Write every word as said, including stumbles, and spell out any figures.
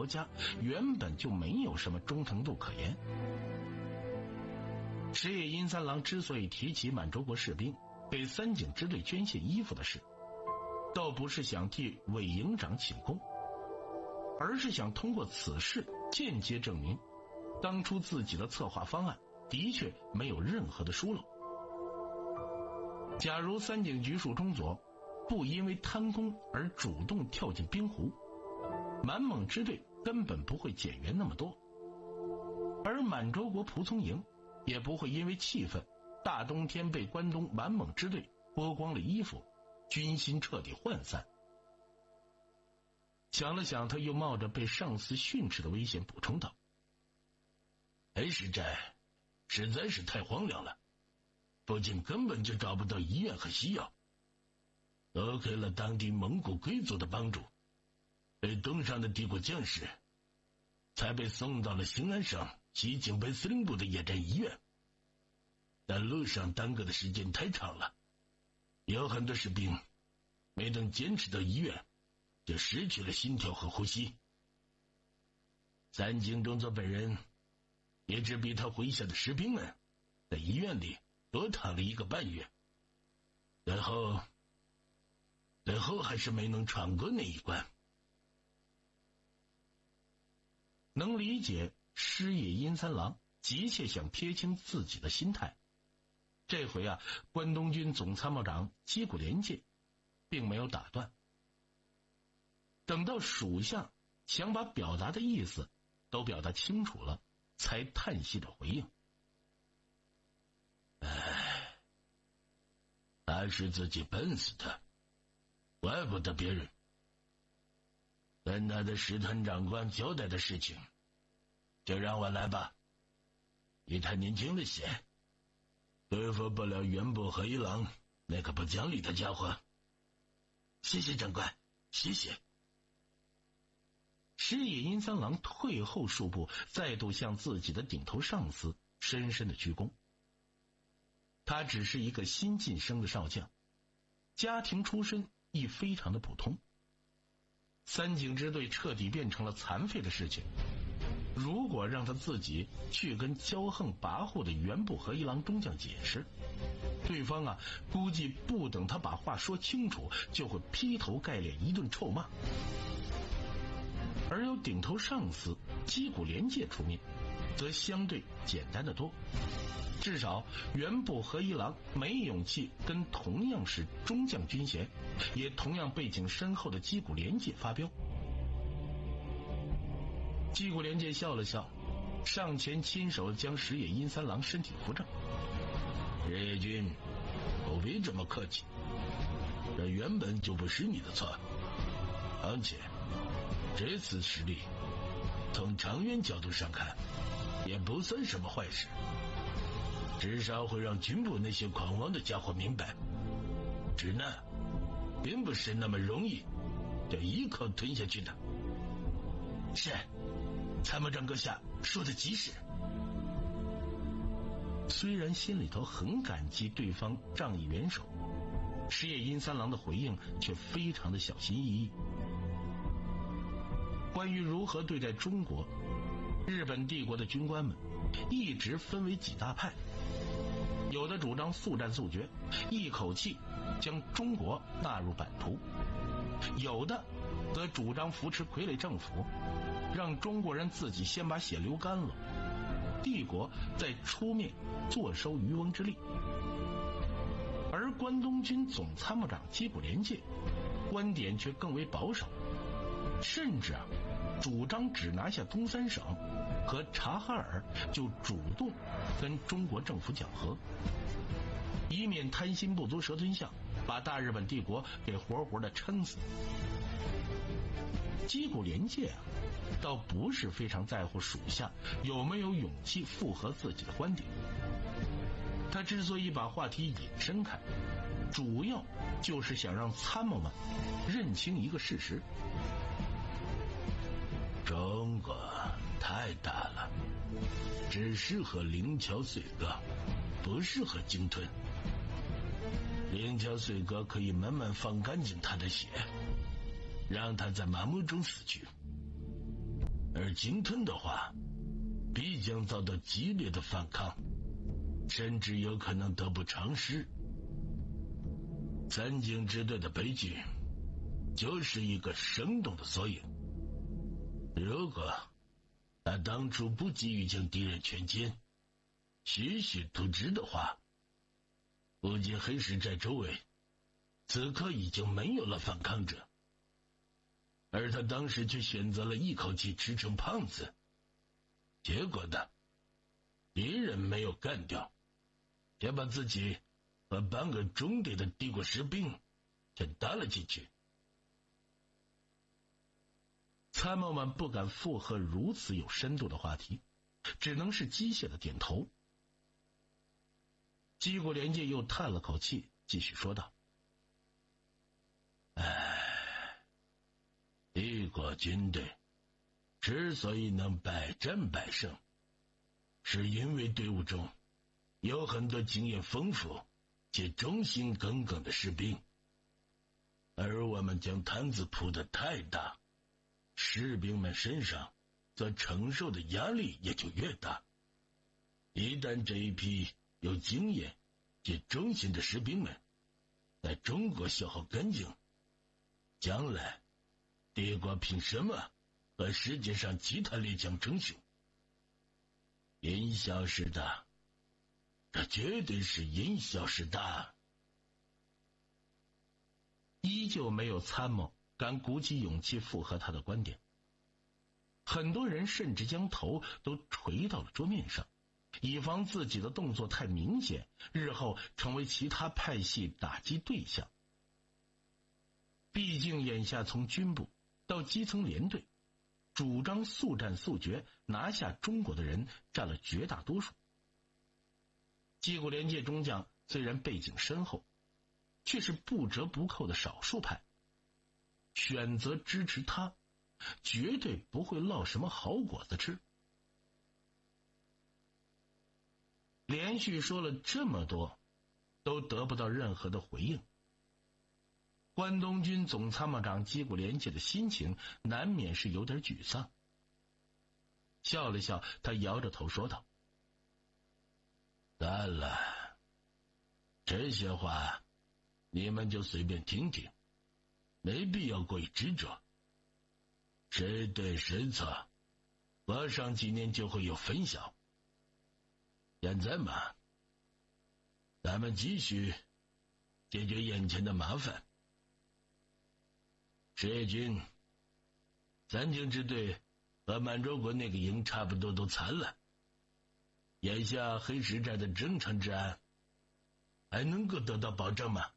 家原本就没有什么忠诚度可言。石野银三郎之所以提起满洲国士兵给三井支队捐献衣服的事，倒不是想替伪营长请功，而是想通过此事间接证明当初自己的策划方案的确没有任何的疏漏。假如三井局属中佐不因为贪功而主动跳进冰湖，满蒙支队根本不会减员那么多，而满洲国蒲松营也不会因为气愤大冬天被关东满蒙支队剥光了衣服，军心彻底涣散。想了想，他又冒着被上司训斥的危险补充道：黑石寨实在是太荒凉了，附近根本就找不到医院和西药，多亏了当地蒙古贵族的帮助，被东上的帝国将士才被送到了兴安省西警备司令部的野战医院，但路上耽搁的时间太长了，有很多士兵没等坚持到医院就失去了心跳和呼吸。三井中佐本人也只比他麾下的士兵们在医院里多躺了一个半月，最后最后还是没能闯过那一关。能理解师野因三郎急切想撇清自己的心态，这回啊，关东军总参谋长矶谷廉介并没有打断，等到属下想把表达的意思都表达清楚了，才叹息着回应：唉，还是自己笨死的，怪不得别人。跟他的师团长官交代的事情就让我来吧，你太年轻了些，对付不了原部和一郎那个不讲理的家伙。谢谢长官，谢谢。石野因三郎退后数步，再度向自己的顶头上司深深的鞠躬。他只是一个新晋升的少将，家庭出身亦非常的普通。三井支队彻底变成了残废的事情，如果让他自己去跟骄横跋扈的原部和一郎中将解释，对方啊估计不等他把话说清楚，就会劈头盖脸一顿臭骂。而由顶头上司矶谷廉介出面，则相对简单的多。至少原部和一郎没勇气跟同样是中将军衔，也同样背景深厚的矶谷廉介发飙。矶谷廉介笑了笑，上前亲手将石野因三郎身体扶正。石野君，不必这么客气，这原本就不是你的错，而且这次实力从长远角度上看也不算什么坏事，至少会让军部那些狂妄的家伙明白，直男并不是那么容易就一口吞下去的。是，参谋长阁下说的极是。虽然心里头很感激对方仗义援手，石野因三郎的回应却非常的小心翼翼。关于如何对待中国，日本帝国的军官们一直分为几大派，有的主张速战速决，一口气将中国纳入版图，有的则主张扶持傀儡政府，让中国人自己先把血流干了，帝国再出面坐收渔翁之利。而关东军总参谋长矶谷廉介观点却更为保守，甚至啊主张只拿下东三省和察哈尔就主动跟中国政府讲和，以免贪心不足蛇吞象，把大日本帝国给活活的撑死。矶谷廉介啊倒不是非常在乎属下有没有勇气附和自己的观点，他之所以把话题引申开，主要就是想让参谋们认清一个事实：中国太大了，只适合灵巧碎割，不适合鲸吞。灵巧碎割可以慢慢放干净他的血，让他在麻木中死去。 而鲸吞的话，必将遭到激烈的反抗，甚至有可能得不偿失。三井支队的悲剧就是一个生动的缩影。如果他当初不急于将敌人全歼，徐徐图之的话，估计黑石寨周围此刻已经没有了反抗者，而他当时却选择了一口气吃成胖子，结果呢，敌人没有干掉，却把自己和半个中队的帝国士兵全搭了进去。参谋们不敢附和如此有深度的话题，只能是机械的点头。矶谷廉介又叹了口气，继续说道：唉，帝国军队之所以能百战百胜，是因为队伍中有很多经验丰富且忠心耿耿的士兵，而我们将摊子铺得太大，士兵们身上所承受的压力也就越大。一旦这一批有经验且忠心的士兵们在中国消耗干净，将来帝国凭什么和世界上其他列强争雄？因小失大，这绝对是因小失大。依旧没有参谋敢鼓起勇气附和他的观点，很多人甚至将头都垂到了桌面上，以防自己的动作太明显，日后成为其他派系打击对象。毕竟眼下从军部到基层连队，主张速战速决拿下中国的人占了绝大多数。矶谷廉介中将虽然背景深厚，却是不折不扣的少数派，选择支持他，绝对不会落什么好果子吃。连续说了这么多，都得不到任何的回应。关东军总参谋长矶谷廉介的心情难免是有点沮丧。笑了笑，他摇着头说道：算了，这些话你们就随便听听，没必要过于执着。谁对谁错，过上几年就会有分晓。现在嘛，咱们继续解决眼前的麻烦。赤野军、三井支队和满洲国那个营差不多都残了，眼下黑石寨的正常治安还能够得到保证吗？